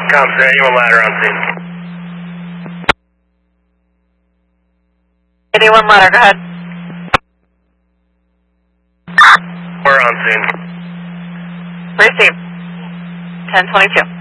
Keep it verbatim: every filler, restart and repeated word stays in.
Comms, anyone ladder on scene. Anyone ladder, go ahead. We're on scene. Receive. ten twenty-two.